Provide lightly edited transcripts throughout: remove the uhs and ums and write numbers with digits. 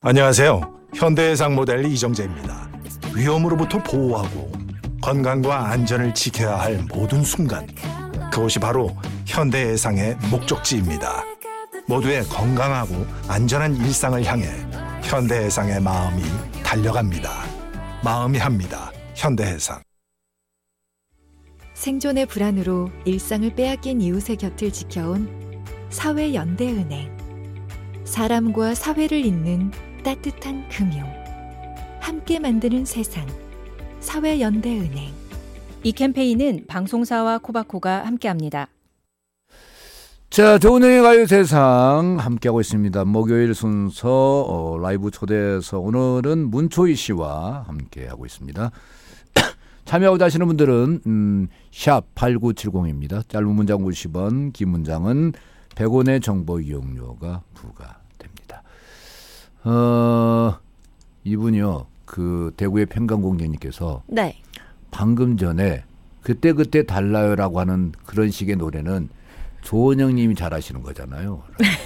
안녕하세요. 현대해상 모델 이정재입니다. 위험으로부터 보호하고 건강과 안전을 지켜야 할 모든 순간, 그것이 바로 현대해상의 목적지입니다. 모두의 건강하고 안전한 일상을 향해 현대해상의 마음이 달려갑니다. 마음이 합니다. 현대해상. 생존의 불안으로 일상을 빼앗긴 이웃의 곁을 지켜온 사회연대은행. 사람과 사회를 잇는 따뜻한 금융. 함께 만드는 세상. 사회연대은행. 이 캠페인은 방송사와 코바코가 함께합니다. 자, 조은영의 가요세상 함께하고 있습니다. 목요일 순서 라이브 초대해서 오늘은 문초희 씨와 함께하고 있습니다. 참여하고자 하시는 분들은 샵 8970입니다. 짧은 문장 50원, 긴 문장은 100원의 정보 이용료가 부과됩니다. 이분이요, 그 대구의 평강공장님께서 네. 방금 전에 그때 달라요라고 하는 그런 식의 노래는 조은영님이 잘하시는 거잖아요.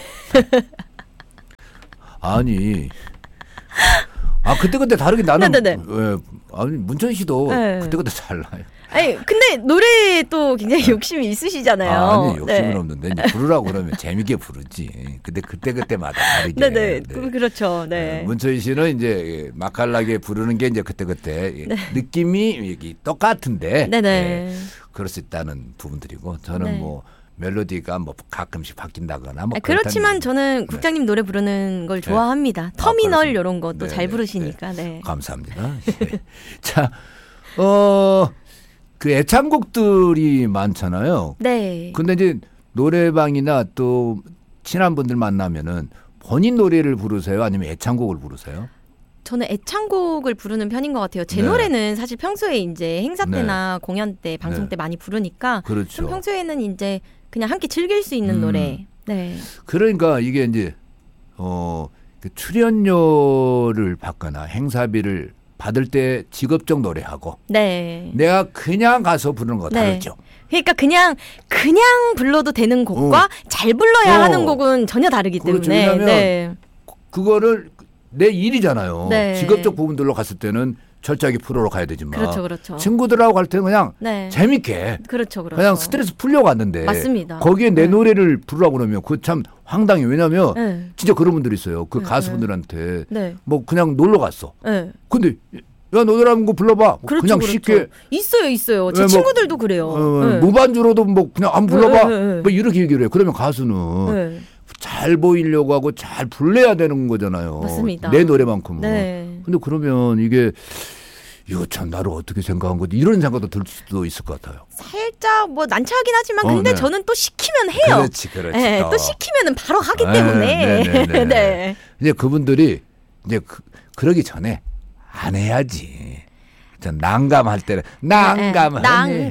아니, 그때 다르게 나는 왜, 아니 문천 씨도 네. 그때 달라요. 아니 근데 노래 또 굉장히 욕심이 있으시잖아요. 아니 욕심은 네. 없는데 이제 부르라고 그러면 재밌게 부르지. 근데 그때마다 다르게. 네네. 그렇죠. 네. 문천 씨는 이제 맛깔나게 부르는 게 이제 그때 네. 느낌이 똑같은데. 네네. 네, 그럴 수 있다는 부분들이고 저는 네. 뭐. 멜로디가 뭐 가끔씩 바뀐다거나 뭐 그렇지만 저는 국장님 노래 부르는 걸 좋아합니다. 터미널 이런 것도 잘 부르시니까. 네. 감사합니다. 네. 자, 그 애창곡들이 많잖아요. 네. 근데 이제 노래방이나 또 친한 분들 만나면은 본인 노래를 부르세요? 아니면 애창곡을 부르세요? 저는 애창곡을 부르는 편인 것 같아요. 제 네. 노래는 사실 평소에 이제 행사 때나 공연 때, 방송 네. 때 많이 부르니까 그렇죠. 좀 평소에는 이제 그냥 함께 즐길 수 있는 노래. 네. 그러니까 이게 이제 그 출연료를 받거나 행사비를 받을 때 직업적 노래하고 네. 내가 그냥 가서 부르는 거 네. 다르죠. 그러니까 그냥 불러도 되는 곡과 잘 불러야 하는 곡은 전혀 다르기 그렇죠. 때문에. 왜냐하면 네. 그거를 내 일이잖아요. 네. 직업적 부분들로 갔을 때는 철저하게 프로로 가야 되지만 그렇죠. 친구들하고 갈 때는 그냥 네. 재밌게 그렇죠. 그냥 스트레스 풀려고 갔는데 맞습니다. 거기에 내 네. 노래를 부르라고 그러면 그거 참 황당해. 왜냐하면 네. 진짜 그런 분들이 있어요. 그 네. 가수분들한테 네. 뭐 그냥 놀러 갔어. 네. 근데 야 노래라는 거 불러봐. 그렇죠, 그냥 그렇죠. 쉽게 있어요. 제 뭐, 친구들도 그래요. 네. 무반주로도 뭐 그냥 안 불러봐. 네. 뭐 이렇게 얘기를 해요. 그러면 가수는 네. 잘 보이려고 하고 잘 불러야 되는 거잖아요. 맞습니다. 내 노래만큼은. 네. 근데 그러면 이게 이거 참 나를 어떻게 생각한 거지? 이런 생각도 들 수도 있을 것 같아요. 살짝 뭐 난처하긴 하지만 근데 네. 저는 또 시키면 해요. 그렇지. 네, 또 시키면은 바로 하기 때문에. 네네네. 네. 이제 그분들이 이제 그러기 전에 안 해야지. 전 난감할 때는 난감하네.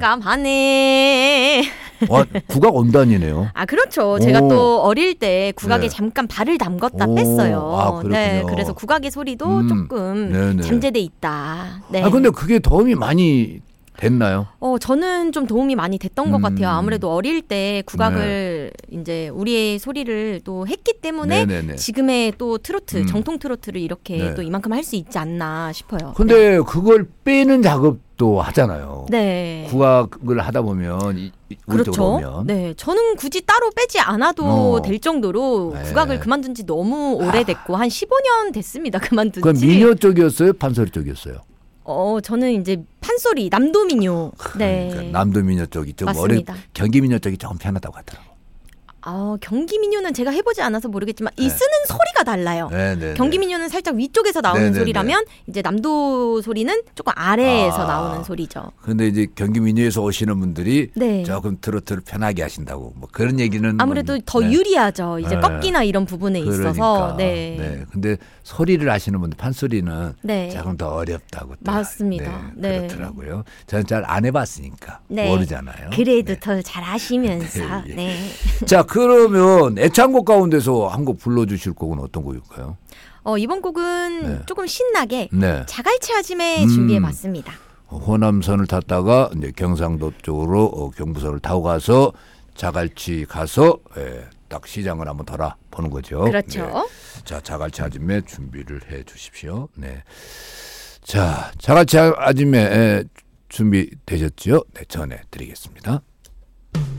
국악 원단이네요. 그렇죠. 제가 오. 또 어릴 때 국악에 네. 잠깐 발을 담궜다 오. 뺐어요. 그렇군요. 네, 그래서 국악의 소리도 조금 네네. 잠재돼 있다. 네. 근데 그게 도움이 많이 됐나요? 저는 좀 도움이 많이 됐던 것 같아요. 아무래도 어릴 때 국악을 이제 우리의 소리를 또 했기 때문에 네네네. 지금의 또 트로트, 정통 트로트를 이렇게 네. 또 이만큼 할 수 있지 않나 싶어요. 근데 그걸 빼는 작업도 하잖아요. 네. 국악을 하다 보면 그렇죠. 보면. 네, 저는 굳이 따로 빼지 않아도 될 정도로 네. 국악을 그만둔 지 너무 오래됐고 한 15년 됐습니다. 그만둔 그건 지. 민요 쪽이었어요? 판소리 쪽이었어요? 저는 이제 판소리, 남도민요. 네. 그러니까 남도 민요 쪽이 좀 맞습니다. 경기 민요 쪽이 조금 편하다고 하더라고. 경기 민요는 제가 해보지 않아서 모르겠지만 이 네. 쓰는 소리가 달라요. 네네. 경기 민요는 살짝 위쪽에서 나오는 네네네. 소리라면 이제 남도 소리는 조금 아래에서 아. 나오는 소리죠. 근데 이제 경기 민요에서 오시는 분들이 네. 조금 트로트를 편하게 하신다고 뭐 그런 얘기는 아무래도 더 네. 유리하죠. 이제 네. 꺾기나 이런 부분에 있어서. 그러니까. 네. 근데 소리를 하시는 분들 판소리는 네. 조금 더 어렵다고. 또 맞습니다. 네. 그렇더라고요. 저는 잘 안 해봤으니까 네. 모르잖아요. 그래도 네. 더 잘하시면서. 네, 예. 네. 자, 그러면 애창곡 가운데서 한 곡 불러주실 곡은 어떤 곡일까요? 이번 곡은 네. 조금 신나게 네. 자갈치 아짐에 준비해봤습니다. 호남선을 탔다가 이제 경상도 쪽으로 경부선을 타고 가서 자갈치 가서 딱 시장을 한번 돌아보는 거죠. 그렇죠. 네. 자, 자갈치 아줌매 준비를 해 주십시오. 네. 자, 자갈치 아줌매 준비 되셨죠? 네, 전해 드리겠습니다.